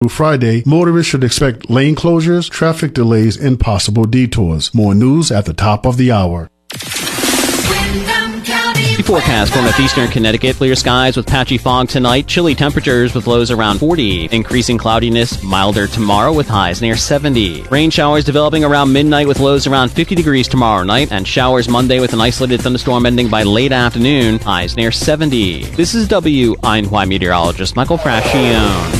Through Friday, motorists should expect lane closures, traffic delays, and possible detours. More news at the top of the hour. The forecast for northeastern Connecticut: clear skies with patchy fog tonight, chilly temperatures with lows around 40, increasing cloudiness, milder tomorrow with highs near 70. Rain showers developing around midnight with lows around 50 degrees tomorrow night, and showers Monday with an isolated thunderstorm ending by late afternoon, highs near 70. This is WINY meteorologist Michael Frascione.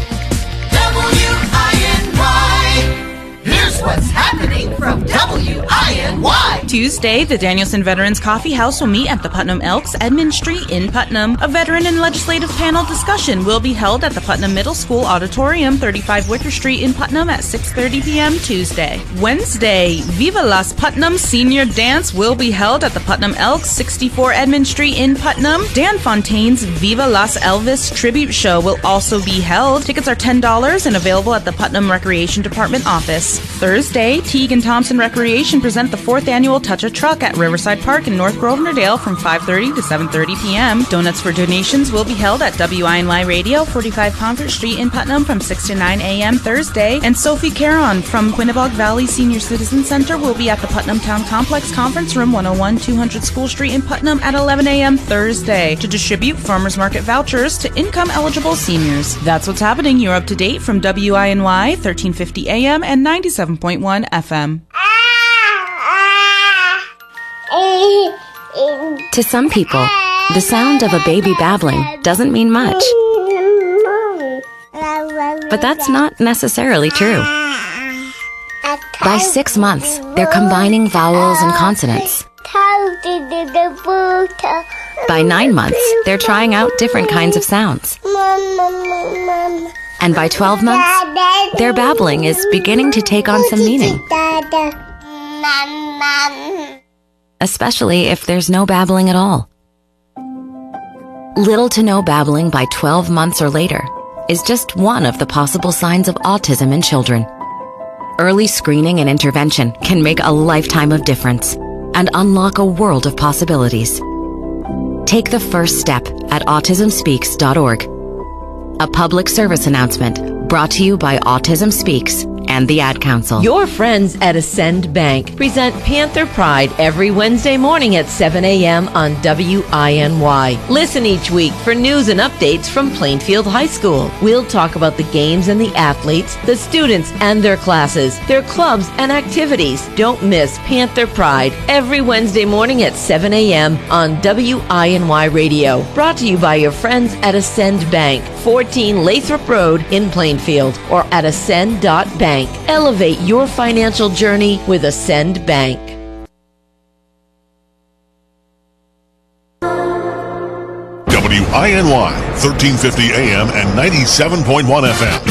Here's what's happening from WINY. Tuesday, the Danielson Veterans Coffee House will meet at the Putnam Elks, Edmund Street in Putnam. A veteran and legislative panel discussion will be held at the Putnam Middle School Auditorium, 35 Wicker Street in Putnam at 6:30 p.m. Tuesday. Wednesday, Viva Las Putnam Senior Dance will be held at the Putnam Elks, 64 Edmund Street in Putnam. Dan Fontaine's Viva Las Elvis Tribute Show will also be held. Tickets are $10 and available at the Putnam Recreation Department office. Thursday, Teague and Thompson Recreation present the 4th annual Touch a Truck at Riverside Park in North Grosvenor-Dale from 5:30 to 7:30 p.m. Donuts for donations will be held at WINY Radio, 45 Comfort Street in Putnam from 6 to 9 a.m. Thursday. And Sophie Caron from Quinebaug Valley Senior Citizen Center will be at the Putnam Town Complex Conference Room, 101 200 School Street in Putnam at 11 a.m. Thursday to distribute farmers market vouchers to income-eligible seniors. That's what's happening. You're up to date from WINY, 1350 AM and 97.1 FM. To some people, the sound of a baby babbling doesn't mean much. But that's not necessarily true. By 6 months, they're combining vowels and consonants. By 9 months, they're trying out different kinds of sounds. And by 12 months, their babbling is beginning to take on some meaning. Especially if there's no babbling at all. Little to no babbling by 12 months or later is just one of the possible signs of autism in children. Early screening and intervention can make a lifetime of difference and unlock a world of possibilities. Take the first step at autismspeaks.org. A public service announcement brought to you by Autism Speaks and the Ad Council. Your friends at Ascend Bank present Panther Pride every Wednesday morning at 7 a.m. on WINY. Listen each week for news and updates from Plainfield High School. We'll talk about the games and the athletes, the students and their classes, their clubs and activities. Don't miss Panther Pride every Wednesday morning at 7 a.m. on WINY Radio. Brought to you by your friends at Ascend Bank, 14 Lathrop Road in Plainfield, or at ascend.bank. Elevate your financial journey with Ascend Bank. WINY, 1350 AM and 97.1 FM.